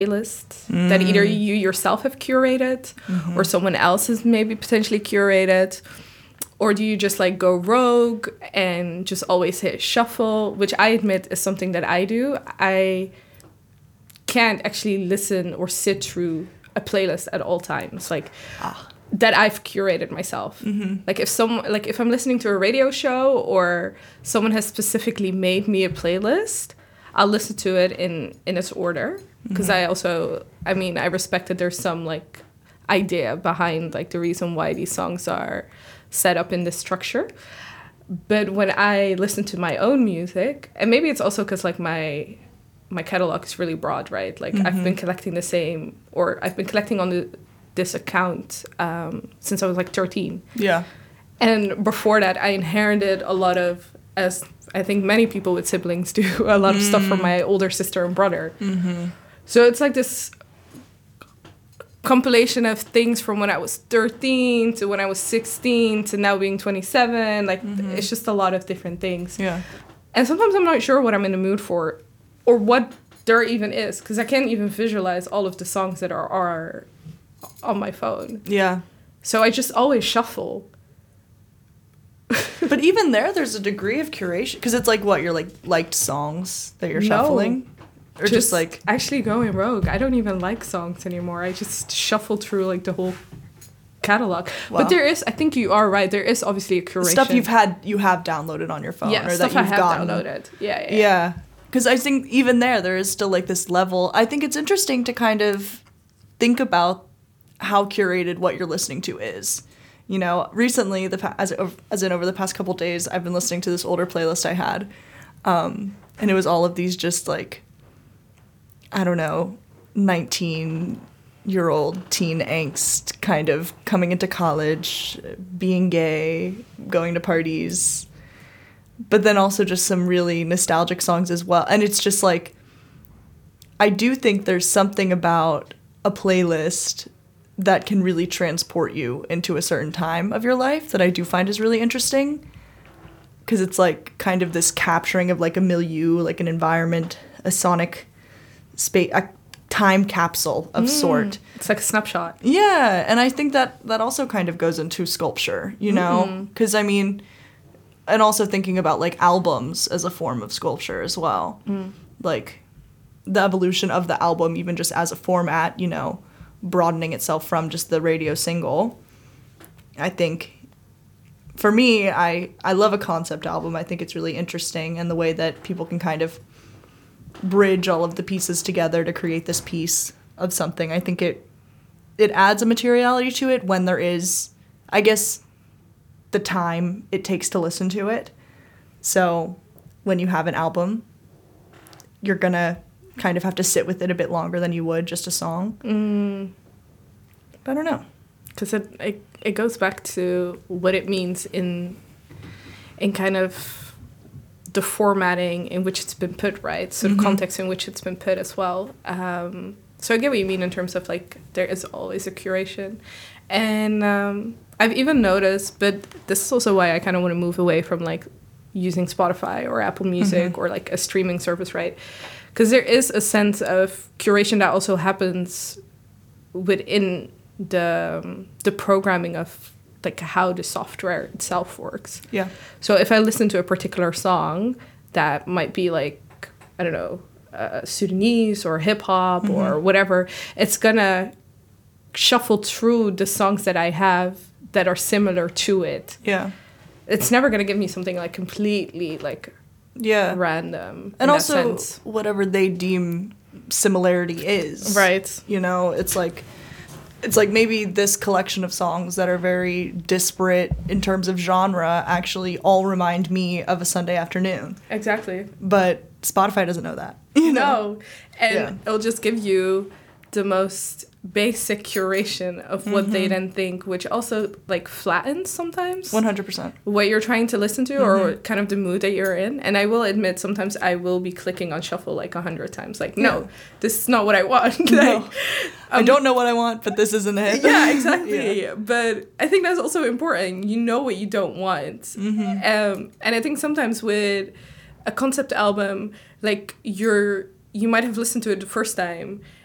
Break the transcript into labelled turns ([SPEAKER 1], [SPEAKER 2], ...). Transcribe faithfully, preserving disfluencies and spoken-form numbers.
[SPEAKER 1] playlist mm. that either you yourself have curated mm-hmm. or someone else has maybe potentially curated? Or do you just like go rogue and just always hit shuffle, which I admit is something that I do. I can't actually listen or sit through a playlist at all times, like ah. that I've curated myself. Mm-hmm. Like if some, like if I'm listening to a radio show or someone has specifically made me a playlist, I'll listen to it in, in its order. Because mm-hmm. I also, I mean, I respect that there's some like idea behind like the reason why these songs are set up in this structure. But when I listen to my own music, and maybe it's also because like my my catalog is really broad, right? Like mm-hmm. I've been collecting the same, or I've been collecting on the, this account um, since I was like thirteen.
[SPEAKER 2] Yeah.
[SPEAKER 1] And before that, I inherited a lot of, as I think many people with siblings do, a lot of mm. stuff from my older sister and brother. Mm-hmm. So it's like this compilation of things from when I was thirteen to when I was sixteen to now being twenty-seven. Like, mm-hmm. it's just a lot of different things.
[SPEAKER 2] Yeah.
[SPEAKER 1] And sometimes I'm not sure what I'm in the mood for or what there even is, because I can't even visualize all of the songs that are, are on my phone.
[SPEAKER 2] Yeah.
[SPEAKER 1] So I just always shuffle.
[SPEAKER 2] But even there, there's a degree of curation, because it's like what, your like liked songs that you're shuffling,
[SPEAKER 1] no, or just, just like actually going rogue. I don't even like songs anymore. I just shuffle through like the whole catalog. Wow. But there is, I think you are right. There is obviously a curation.
[SPEAKER 2] Stuff you've had, you have downloaded on your phone,
[SPEAKER 1] yeah,
[SPEAKER 2] or
[SPEAKER 1] stuff
[SPEAKER 2] that you've
[SPEAKER 1] I have
[SPEAKER 2] gotten.
[SPEAKER 1] downloaded. Yeah, yeah.
[SPEAKER 2] Yeah, because I think even there, there is still like this level. I think it's interesting to kind of think about how curated what you're listening to is. You know, recently, the pa- as as in over the past couple days, I've been listening to this older playlist I had, um, and it was all of these just like, I don't know, nineteen-year-old teen angst, kind of coming into college, being gay, going to parties, but then also just some really nostalgic songs as well. And it's just like, I do think there's something about a playlist that can really transport you into a certain time of your life that I do find is really interesting, because it's like kind of this capturing of like a milieu, like an environment, a sonic space, a time capsule of mm, sort.
[SPEAKER 1] It's like a snapshot.
[SPEAKER 2] Yeah, and I think that that also kind of goes into sculpture, you know, because mm. I mean, and also thinking about like albums as a form of sculpture as well, mm. like the evolution of the album, even just as a format, you know, broadening itself from just the radio single. I think for me, I, I love a concept album. I think it's really interesting, and the way that people can kind of bridge all of the pieces together to create this piece of something. I think it it adds a materiality to it when there is, I guess, the time it takes to listen to it. So when you have an album, you're gonna kind of have to sit with it a bit longer than you would just a song. Mm. But I don't know.
[SPEAKER 1] Because it, it it goes back to what it means in in kind of the formatting in which it's been put, right? So mm-hmm. the context in which it's been put as well. Um, so I get what you mean in terms of like there is always a curation. And um, I've even noticed, but this is also why I kind of want to move away from like using Spotify or Apple Music mm-hmm. or like a streaming service, right? Because there is a sense of curation that also happens within the um, the programming of like how the software itself works.
[SPEAKER 2] Yeah.
[SPEAKER 1] So if I listen to a particular song that might be like, I don't know, uh, Sudanese or hip hop mm-hmm. or whatever, it's gonna shuffle through the songs that I have that are similar to it.
[SPEAKER 2] Yeah.
[SPEAKER 1] It's never gonna give me something like completely like
[SPEAKER 2] yeah
[SPEAKER 1] random,
[SPEAKER 2] and also whatever they deem similarity is,
[SPEAKER 1] right?
[SPEAKER 2] You know, it's like it's like maybe this collection of songs that are very disparate in terms of genre actually all remind me of a Sunday afternoon.
[SPEAKER 1] Exactly.
[SPEAKER 2] But Spotify doesn't know that, you know?
[SPEAKER 1] No. And yeah. it'll just give you the most basic curation of what mm-hmm. they then think, which also like flattens sometimes
[SPEAKER 2] one hundred percent
[SPEAKER 1] what you're trying to listen to mm-hmm. or kind of the mood that you're in. And I will admit sometimes I will be clicking on shuffle like a hundred times like no yeah. this is not what I want. like,
[SPEAKER 2] no. um, I don't know what I want, but this isn't it.
[SPEAKER 1] Yeah, exactly. yeah. But I think that's also important. You know what you don't want. Mm-hmm. um and I think sometimes with a concept album, like you're you might have listened to it the first time